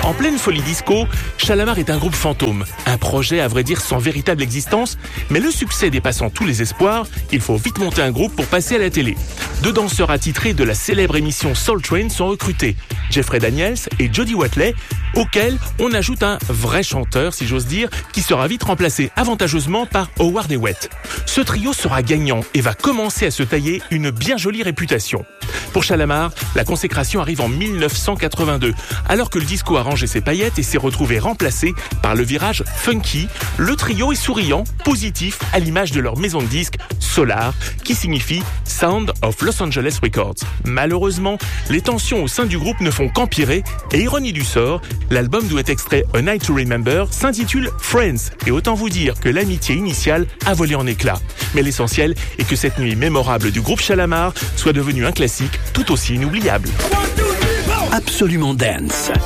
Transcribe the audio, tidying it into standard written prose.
En pleine folie disco, Shalamar est un groupe fantôme, un projet à vrai dire sans véritable existence, mais le succès dépassant tous les espoirs, il faut vite monter un groupe pour passer à la télé. 2 danseurs attitrés de la célèbre émission Soul Train sont recrutés, Jeffrey Daniels et Jody Watley, auxquels on ajoute un vrai chanteur, si j'ose dire, qui sera vite remplacé avantageusement par Howard Hewitt. Ce trio sera gagnant et va commencer à se tailler une bien jolie réputation. Pour Shalamar, la consécration arrive en 1982, alors que le disco a rangé ses paillettes et s'est retrouvé remplacé par le virage funky. Le trio est souriant, positif, à l'image de leur maison de disques Solar, qui signifie Sound of Los Angeles Records. Malheureusement, les tensions au sein du groupe ne font qu'empirer et ironie du sort, l'album d'où est extrait A Night to Remember s'intitule Friends et autant vous dire que l'amitié initiale a volé en éclats. Mais l'essentiel est que cette nuit mémorable du groupe Shalamar soit devenue un classique tout aussi inoubliable. Absolument Dance.